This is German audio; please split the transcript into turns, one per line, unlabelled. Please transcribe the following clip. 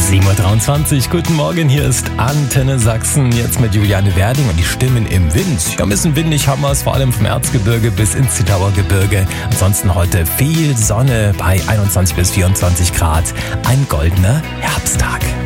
7.23 Uhr, guten Morgen, hier ist Antenne Sachsen, jetzt mit Juliane Werding und die Stimmen im Wind. Ja, ein bisschen windig haben wir es, vor allem vom Erzgebirge bis ins Zittauer Gebirge. Ansonsten heute viel Sonne bei 21 bis 24 Grad, ein goldener Herbsttag.